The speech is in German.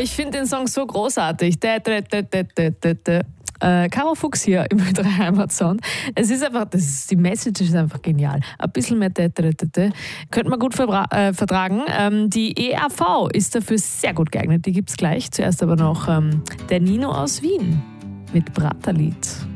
Ich finde den Song so großartig. Caro Fuchs hier im Ö3 Heimatsound. Es ist einfach, die Message ist einfach genial. Ein bisschen mehr könnte man gut vertragen. Die EAV ist dafür sehr gut geeignet. Die gibt es gleich. Zuerst aber noch der Nino aus Wien mit Praterlied.